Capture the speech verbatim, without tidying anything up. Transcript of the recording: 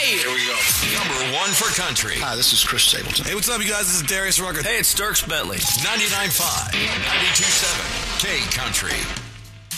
right. Here we go. Number one for country. Hi, this is Chris Stapleton. Hey, what's up, you guys? This is Darius Rucker. Hey, it's Dierks Bentley. ninety-nine point five, ninety-two point seven, K Country.